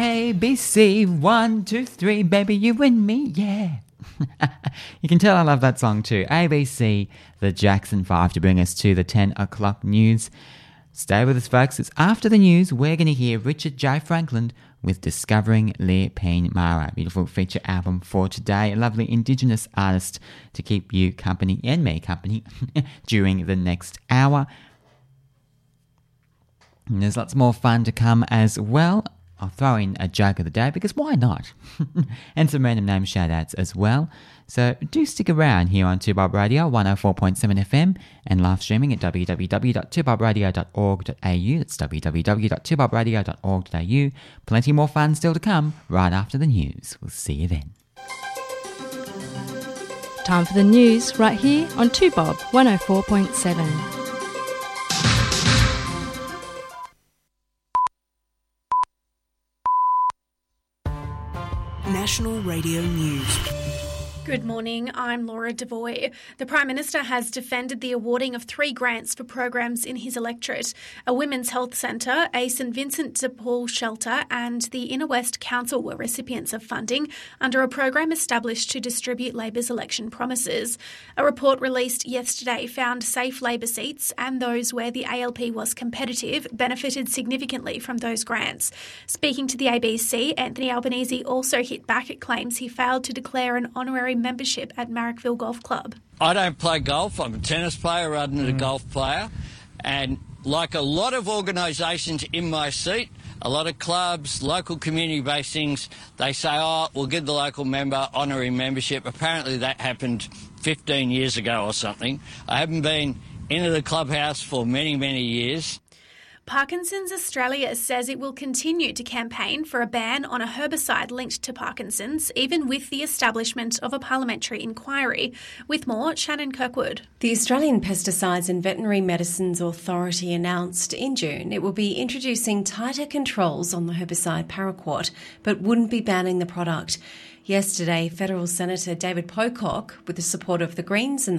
ABC, 1, 2, 3, baby, you and me, yeah. You can tell I love that song too. ABC, the Jackson 5, to bring us to the 10 o'clock news. Stay with us, folks. It's after the news. We're going to hear Richard J. Franklin with Discovering Le Pine Mara. Beautiful feature album for today. A lovely Indigenous artist to keep you company and me company during the next hour. And there's lots more fun to come as well. I'll throw in a joke of the day because why not? And some random name shout-outs as well. So do stick around here on 2Bob Radio 104.7 FM and live streaming at www.2bobradio.org.au. That's www.2bobradio.org.au. Plenty more fun still to come right after the news. We'll see you then. Time for the news right here on 2Bob 104.7. National Radio News. Good morning, I'm Laura Devoy. The Prime Minister has defended the awarding of 3 grants for programs in his electorate. A women's health centre, a St Vincent de Paul shelter and the Inner West Council were recipients of funding under a program established to distribute Labor's election promises. A report released yesterday found safe Labor seats and those where the ALP was competitive benefited significantly from those grants. Speaking to the ABC, Anthony Albanese also hit back at claims he failed to declare an honorary membership at Marrickville Golf Club. I don't play golf. I'm a tennis player rather than a golf player. And like a lot of organisations in my seat, a lot of clubs, local community-based things, they say, oh, we'll give the local member honorary membership. Apparently that happened 15 years ago or something. I haven't been into the clubhouse for many, many years. Parkinson's Australia says it will continue to campaign for a ban on a herbicide linked to Parkinson's, even with the establishment of a parliamentary inquiry. With more, Shannon Kirkwood. The Australian Pesticides and Veterinary Medicines Authority announced in June it will be introducing tighter controls on the herbicide paraquat, but wouldn't be banning the product. Yesterday, Federal Senator David Pocock, with the support of the Greens and